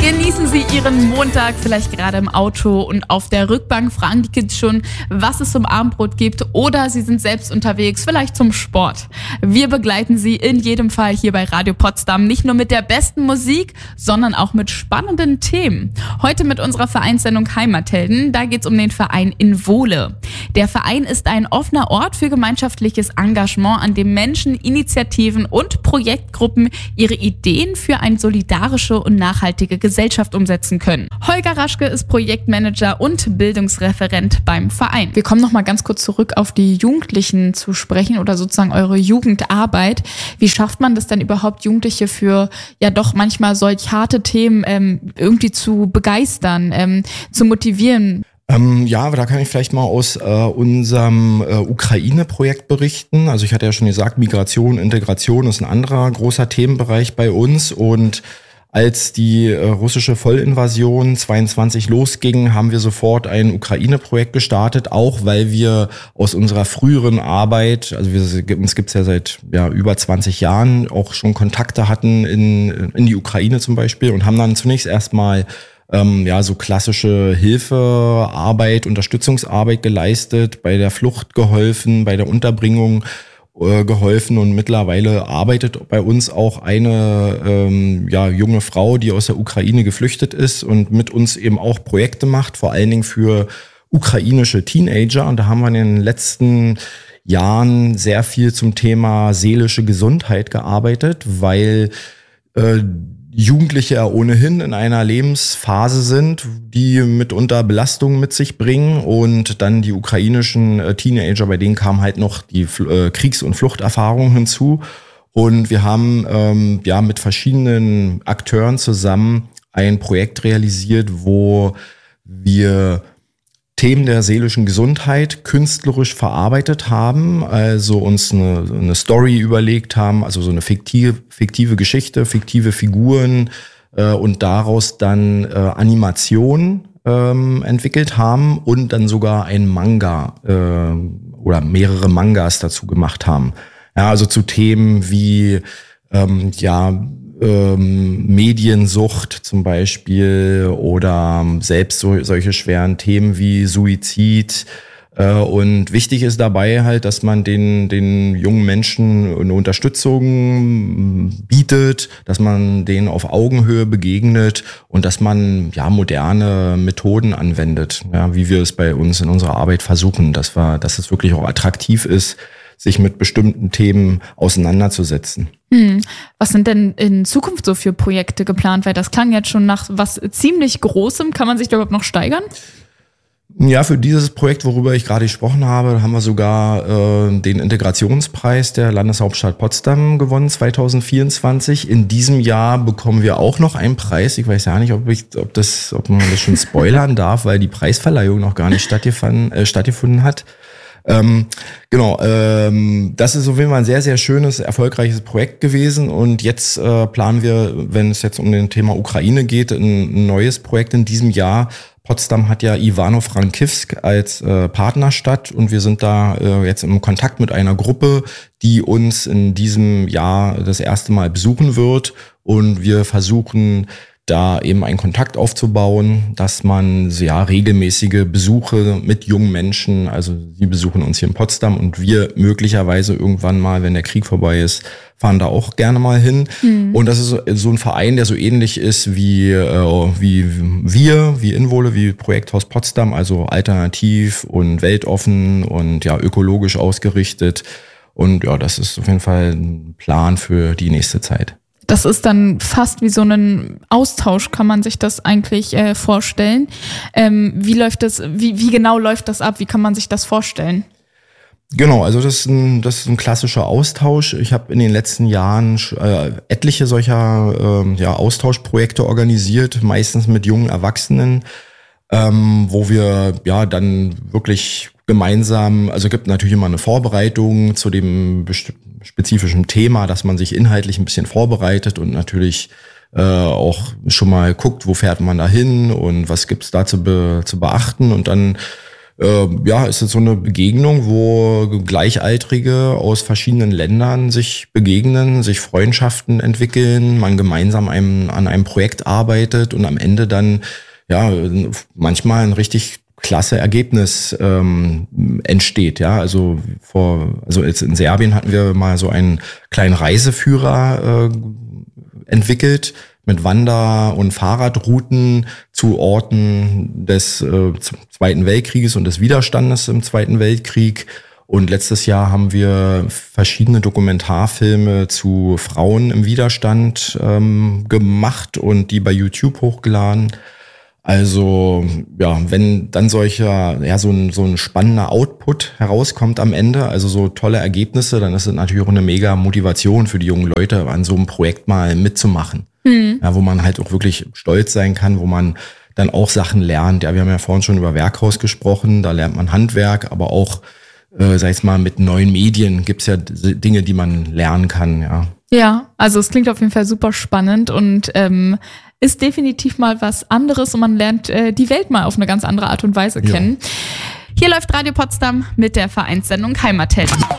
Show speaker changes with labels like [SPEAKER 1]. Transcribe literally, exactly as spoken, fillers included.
[SPEAKER 1] Genießen Sie Ihren Montag, vielleicht gerade im Auto und auf der Rückbank fragen die Kids schon, was es zum Abendbrot gibt, oder Sie sind selbst unterwegs, vielleicht zum Sport. Wir begleiten Sie in jedem Fall hier bei Radio Potsdam nicht nur mit der besten Musik, sondern auch mit spannenden Themen. Heute mit unserer Vereinssendung Heimathelden, da geht es um den Verein Inwohle. Der Verein ist ein offener Ort für gemeinschaftliches Engagement, an dem Menschen, Initiativen und Projektgruppen ihre Ideen für eine solidarische und nachhaltige Gesellschaft umsetzen können. Holger Raschke ist Projektmanager und Bildungsreferent beim Verein. Wir kommen noch mal ganz kurz zurück auf die Jugendlichen zu sprechen oder sozusagen eure Jugendarbeit. Wie schafft man das denn überhaupt, Jugendliche für ja doch manchmal solch harte Themen ähm, irgendwie zu begeistern, ähm, zu motivieren?
[SPEAKER 2] Ähm, ja, aber da kann ich vielleicht mal aus äh, unserem äh, Ukraine-Projekt berichten. Also ich hatte ja schon gesagt, Migration, Integration ist ein anderer großer Themenbereich bei uns, und als die äh, russische Vollinvasion zweiundzwanzig losging, haben wir sofort ein Ukraine-Projekt gestartet, auch weil wir aus unserer früheren Arbeit, also wir, uns gibt's ja seit ja, über zwanzig Jahren, auch schon Kontakte hatten in, in die Ukraine zum Beispiel, und haben dann zunächst erstmal ähm, ja so klassische Hilfearbeit, Unterstützungsarbeit geleistet, bei der Flucht geholfen, bei der Unterbringung geholfen, und mittlerweile arbeitet bei uns auch eine ähm, ja, junge Frau, die aus der Ukraine geflüchtet ist und mit uns eben auch Projekte macht, vor allen Dingen für ukrainische Teenager. Und da haben wir in den letzten Jahren sehr viel zum Thema seelische Gesundheit gearbeitet, weil äh, Jugendliche ja ohnehin in einer Lebensphase sind, die mitunter Belastungen mit sich bringen, und dann die ukrainischen äh, Teenager, bei denen kam halt noch die äh, Kriegs- und Fluchterfahrung hinzu, und wir haben ähm, ja mit verschiedenen Akteuren zusammen ein Projekt realisiert, wo wir Themen der seelischen Gesundheit künstlerisch verarbeitet haben, also uns eine, eine Story überlegt haben, also so eine fiktive, fiktive Geschichte, fiktive Figuren äh, und daraus dann äh, Animation ähm, entwickelt haben und dann sogar ein Manga äh, oder mehrere Mangas dazu gemacht haben. Ja, also zu Themen wie ähm, ja Ähm, Mediensucht zum Beispiel oder selbst so, solche schweren Themen wie Suizid. Äh, und wichtig ist dabei halt, dass man den, den jungen Menschen eine Unterstützung bietet, dass man denen auf Augenhöhe begegnet und dass man ja moderne Methoden anwendet, ja, wie wir es bei uns in unserer Arbeit versuchen, dass wir, dass es wirklich auch attraktiv ist, sich mit bestimmten Themen auseinanderzusetzen.
[SPEAKER 1] Hm. Was sind denn in Zukunft so für Projekte geplant? Weil das klang jetzt schon nach was ziemlich Großem. Kann man sich da überhaupt noch steigern?
[SPEAKER 2] Ja, für dieses Projekt, worüber ich gerade gesprochen habe, haben wir sogar äh, den Integrationspreis der Landeshauptstadt Potsdam gewonnen, zwanzig vierundzwanzig. In diesem Jahr bekommen wir auch noch einen Preis. Ich weiß ja nicht, ob, ich, ob, das, ob man das schon spoilern darf, weil die Preisverleihung noch gar nicht stattgefunden, äh, stattgefunden hat. Ähm, genau, ähm, das ist auf jeden Fall ein sehr, sehr schönes, erfolgreiches Projekt gewesen, und jetzt äh, planen wir, wenn es jetzt um den Thema Ukraine geht, ein, ein neues Projekt in diesem Jahr. Potsdam hat ja Ivano-Frankivsk als äh, Partnerstadt, und wir sind da äh, jetzt im Kontakt mit einer Gruppe, die uns in diesem Jahr das erste Mal besuchen wird, und wir versuchen da eben einen Kontakt aufzubauen, dass man ja regelmäßige Besuche mit jungen Menschen, also sie besuchen uns hier in Potsdam und wir möglicherweise irgendwann mal, wenn der Krieg vorbei ist, fahren da auch gerne mal hin. Mhm. Und das ist so ein Verein, der so ähnlich ist wie äh, wie wir, wie Inwohle, wie Projekthaus Potsdam, also alternativ und weltoffen und ja ökologisch ausgerichtet. Und ja, das ist auf jeden Fall ein Plan für die nächste Zeit.
[SPEAKER 1] Das ist dann fast wie so ein Austausch, kann man sich das eigentlich äh, vorstellen. Ähm, wie läuft das, wie, wie genau läuft das ab? Wie kann man sich das vorstellen?
[SPEAKER 2] Genau, also das ist ein, das ist ein klassischer Austausch. Ich habe in den letzten Jahren äh, etliche solcher äh, ja, Austauschprojekte organisiert, meistens mit jungen Erwachsenen, ähm, wo wir ja dann wirklich gemeinsam, also gibt natürlich immer eine Vorbereitung zu dem bestimmten spezifischen Thema, dass man sich inhaltlich ein bisschen vorbereitet und natürlich äh, auch schon mal guckt, wo fährt man da hin und was gibt's da zu, be, zu beachten, und dann äh, ja, ist es so eine Begegnung, wo Gleichaltrige aus verschiedenen Ländern sich begegnen, sich Freundschaften entwickeln, man gemeinsam einem, an einem Projekt arbeitet und am Ende dann ja manchmal ein richtig klasse Ergebnis ähm, entsteht, ja, also vor, also jetzt in Serbien hatten wir mal so einen kleinen Reiseführer äh, entwickelt mit Wander- und Fahrradrouten zu Orten des äh, Zweiten Weltkrieges und des Widerstandes im Zweiten Weltkrieg. Und letztes Jahr haben wir verschiedene Dokumentarfilme zu Frauen im Widerstand ähm, gemacht und die bei YouTube hochgeladen. Also ja, wenn dann solcher, ja, so ein, so ein spannender Output herauskommt am Ende, also so tolle Ergebnisse, dann ist es natürlich auch eine mega Motivation für die jungen Leute, an so einem Projekt mal mitzumachen. Mhm. Ja, wo man halt auch wirklich stolz sein kann, wo man dann auch Sachen lernt. Ja, wir haben ja vorhin schon über Werkhaus gesprochen, da lernt man Handwerk, aber auch, äh, sag ich mal, mit neuen Medien gibt's ja Dinge, die man lernen kann, ja.
[SPEAKER 1] Ja, also es klingt auf jeden Fall super spannend und ähm, ist definitiv mal was anderes und man lernt äh, die Welt mal auf eine ganz andere Art und Weise kennen. Ja. Hier läuft Radio Potsdam mit der Vereinssendung Heimathelden.